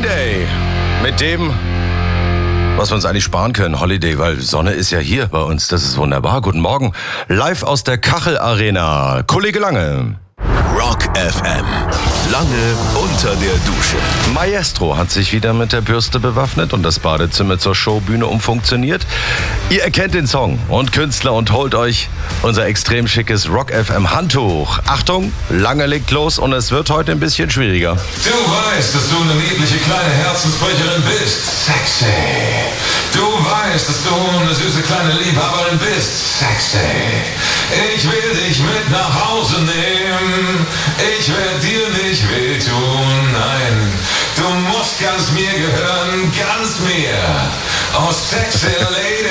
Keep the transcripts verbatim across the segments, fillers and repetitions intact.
Day. Mit dem, was wir uns eigentlich sparen können, Holiday, weil Sonne ist ja hier bei uns. Das ist wunderbar. Guten Morgen. Live aus der Kachel Arena. Kollege Lange. Rock F M. Lange unter der Dusche. Maestro hat sich wieder mit der Bürste bewaffnet und das Badezimmer zur Showbühne umfunktioniert. Ihr erkennt den Song und Künstler und holt euch unser extrem schickes Rock F M Handtuch. Achtung, Lange legt los und es wird heute ein bisschen schwieriger. Du weißt, dass du eine niedliche kleine Herzensbrecherin bist. Sexy. Du weißt, dass du eine süße kleine Liebhaberin bist. Sexy. Ich will dich mit nach Hause nehmen. Ich werde dir nicht wehtun, nein. Du musst ganz mir gehören, ganz mir. Oh, sexy lady.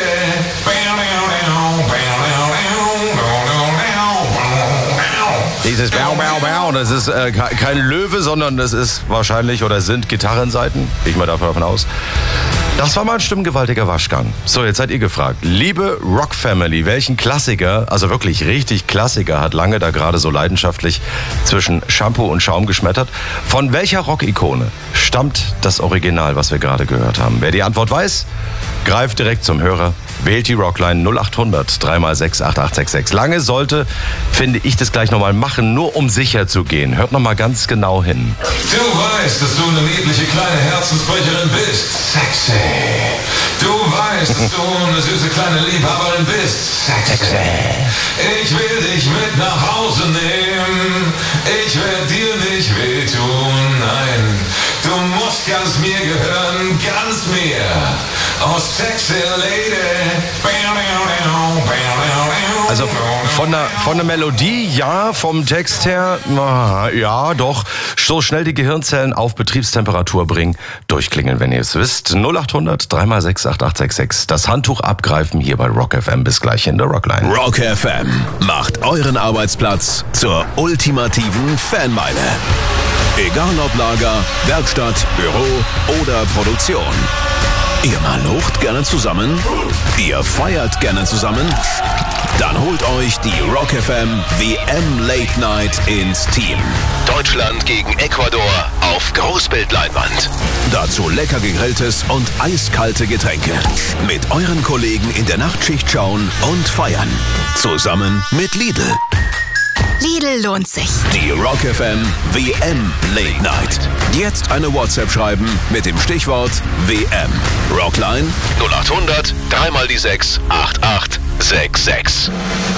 Dieses Bau, Bau, Bau, das ist äh, kein Löwe, sondern das ist wahrscheinlich oder sind Gitarrenseiten. Gehe ich mal davon aus. Das war mal ein stimmgewaltiger Waschgang. So, jetzt seid ihr gefragt. Liebe Rock Family, welchen Klassiker, also wirklich richtig Klassiker, hat Lange da gerade so leidenschaftlich zwischen Shampoo und Schaum geschmettert? Von welcher Rock-Ikone stammt das Original, was wir gerade gehört haben? Wer die Antwort weiß, greift direkt zum Hörer. Wählt die Rockline null acht hundert drei mal sechs acht acht sechs sechs. Lange sollte, finde ich, das gleich nochmal machen, nur um sicher zu gehen. Hört nochmal ganz genau hin. Du weißt, dass du eine niedliche kleine Herzensbrecherin bist. Sexy. Du weißt, dass du eine süße kleine Liebhaberin bist. Sexy. Ich will dich mit nach Hause nehmen. Ich werde dir nicht wehtun, nein. Du musst ganz mir gehören, ganz mir. Oh, sexy lady. Also von der, von der Melodie, ja, vom Text her, ja, doch. So schnell die Gehirnzellen auf Betriebstemperatur bringen. Durchklingeln, wenn ihr es wisst. null acht hundert drei mal sechs acht acht sechs sechs. Das Handtuch abgreifen hier bei Rock F M. Bis gleich in der Rockline. Rock F M macht euren Arbeitsplatz zur ultimativen Fanmeile. Egal ob Lager, Werkstatt, Büro oder Produktion. Ihr malocht gerne zusammen? Ihr feiert gerne zusammen? Dann holt euch die Rock F M W M Late Night ins Team. Deutschland gegen Ecuador auf Großbildleinwand. Dazu lecker gegrilltes und eiskalte Getränke. Mit euren Kollegen in der Nachtschicht schauen und feiern. Zusammen mit Lidl. Lidl lohnt sich. Die Rock F M W M Late Night. Jetzt eine WhatsApp schreiben mit dem Stichwort W M. Rockline null acht hundert drei mal die sechs acht acht sechs sechs.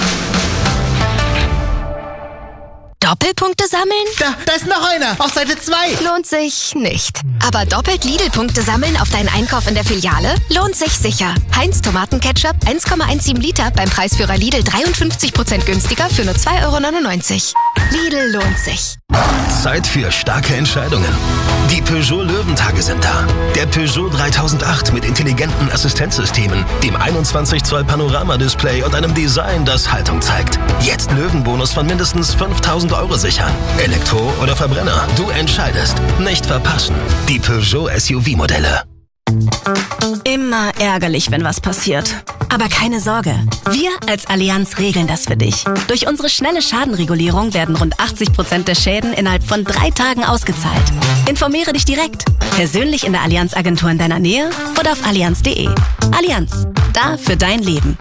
Doppelpunkte sammeln? Da, da ist noch einer, auf Seite zwei. Lohnt sich nicht. Aber doppelt Lidl-Punkte sammeln auf deinen Einkauf in der Filiale? Lohnt sich sicher. Heinz Tomatenketchup eins Komma siebzehn Liter beim Preisführer Lidl dreiundfünfzig Prozent günstiger für nur zwei Euro neunundneunzig. Lidl lohnt sich. Zeit für starke Entscheidungen. Die Peugeot Löwentage sind da. Der Peugeot dreitausendacht mit intelligenten Assistenzsystemen, dem einundzwanzig Zoll Panoramadisplay und einem Design, das Haltung zeigt. Jetzt Löwenbonus von mindestens fünftausend Euro sichern. Elektro oder Verbrenner, du entscheidest. Nicht verpassen. Die Peugeot S U V-Modelle. Immer ärgerlich, wenn was passiert. Aber keine Sorge, wir als Allianz regeln das für dich. Durch unsere schnelle Schadenregulierung werden rund achtzig Prozent der Schäden innerhalb von drei Tagen ausgezahlt. Informiere dich direkt, persönlich in der Allianz-Agentur in deiner Nähe oder auf allianz punkt de. Allianz, da für dein Leben.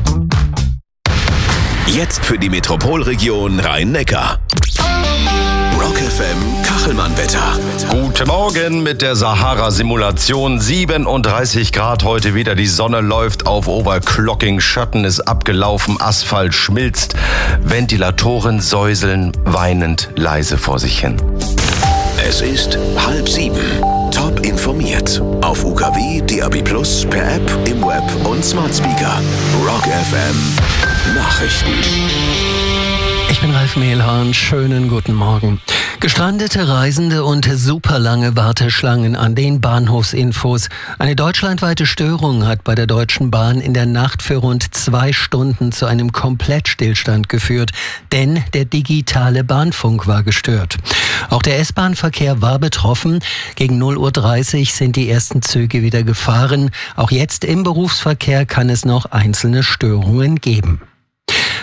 Jetzt für die Metropolregion Rhein-Neckar. Rock F M Kachelmann-Wetter. Guten Morgen mit der Sahara-Simulation. siebenunddreißig Grad heute wieder. Die Sonne läuft auf Overclocking. Schatten ist abgelaufen. Asphalt schmilzt. Ventilatoren säuseln weinend leise vor sich hin. Es ist halb sieben. Top informiert. Auf U K W, D A B plus, per App, im Web und Smart Speaker. Rock F M Nachrichten. Ich bin Ralf Mehlhahn, schönen guten Morgen. Gestrandete Reisende und superlange Warteschlangen an den Bahnhofsinfos. Eine deutschlandweite Störung hat bei der Deutschen Bahn in der Nacht für rund zwei Stunden zu einem Komplettstillstand geführt, denn der digitale Bahnfunk war gestört. Auch der S-Bahn-Verkehr war betroffen. Gegen null Uhr dreißig sind die ersten Züge wieder gefahren. Auch jetzt im Berufsverkehr kann es noch einzelne Störungen geben.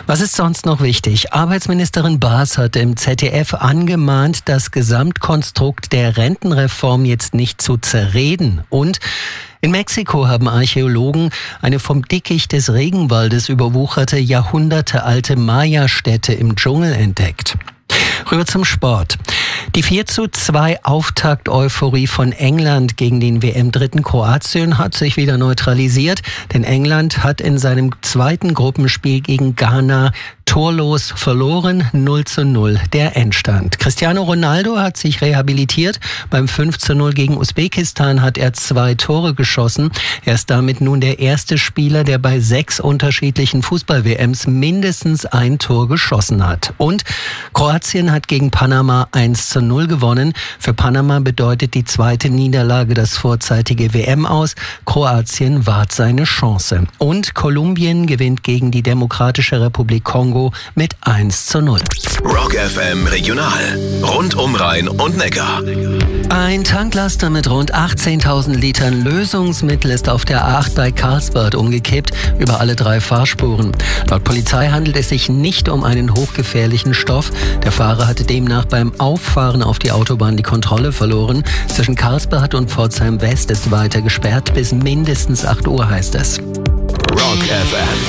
Was ist sonst noch wichtig? Arbeitsministerin Baas hat im Z D F angemahnt, das Gesamtkonstrukt der Rentenreform jetzt nicht zu zerreden. Und in Mexiko haben Archäologen eine vom Dickicht des Regenwaldes überwucherte, jahrhundertealte Maya-Stätte im Dschungel entdeckt. Rüber zum Sport. Die vier zu zwei Auftakt-Euphorie von England gegen den W M-Dritten Kroatien hat sich wieder neutralisiert, denn England hat in seinem zweiten Gruppenspiel gegen Ghana torlos verloren, null zu null der Endstand. Cristiano Ronaldo hat sich rehabilitiert. Beim fünf zu null gegen Usbekistan hat er zwei Tore geschossen. Er ist damit nun der erste Spieler, der bei sechs unterschiedlichen Fußball-W Ms mindestens ein Tor geschossen hat. Und Kroatien hat gegen Panama eins zu null gewonnen. Für Panama bedeutet die zweite Niederlage das vorzeitige W M aus. Kroatien wahrt seine Chance. Und Kolumbien gewinnt gegen die Demokratische Republik Kongo mit eins zu null. Rock F M Regional. Rund um Rhein und Neckar. Ein Tanklaster mit rund achtzehntausend Litern Lösungsmittel ist auf der A acht bei Karlsbad umgekippt, über alle drei Fahrspuren. Laut Polizei handelt es sich nicht um einen hochgefährlichen Stoff. Der Fahrer hatte demnach beim Auffahren auf die Autobahn die Kontrolle verloren. Zwischen Karlsbad und Pforzheim West ist weiter gesperrt. Bis mindestens acht Uhr heißt es. Rock F M.